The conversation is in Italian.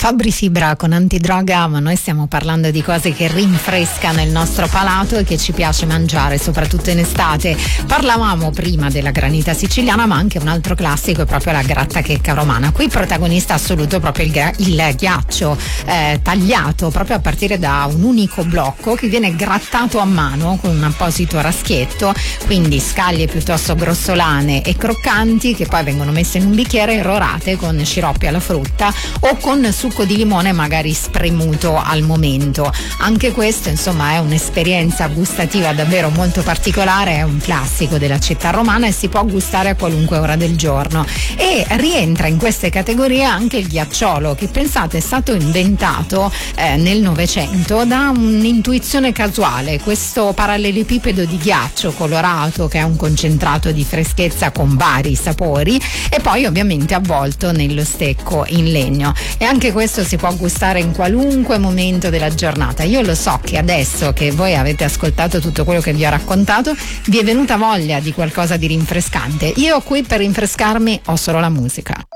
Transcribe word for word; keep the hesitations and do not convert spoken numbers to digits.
Fabri Fibra con Antidroga, ma noi stiamo parlando di cose che rinfrescano il nostro palato e che ci piace mangiare, soprattutto in estate. Parlavamo prima della granita siciliana, ma anche un altro classico è proprio la grattachecca romana. Qui protagonista assoluto proprio il, gra- il ghiaccio eh, tagliato proprio a partire da un unico blocco che viene grattato a mano con un apposito raschietto, quindi scaglie piuttosto grossolane e croccanti che poi vengono messe in un bicchiere e rorate con sciroppi alla frutta o con succo di limone magari spremuto al momento. Anche questo insomma è un'esperienza gustativa davvero molto particolare, è un classico della città romana e si può gustare a qualunque ora del giorno. E rientra in queste categorie anche il ghiacciolo, che pensate è stato inventato eh, nel Novecento da un'intuizione casuale, questo parallelepipedo di ghiaccio colorato che è un concentrato di freschezza con vari sapori e poi ovviamente avvolto nello stecco in legno. E anche questo si può gustare in qualunque momento della giornata. Io lo so che adesso che voi avete ascoltato tutto quello che vi ho raccontato vi è venuta voglia di qualcosa di rinfrescante. Io qui per rinfrescarmi ho solo la musica.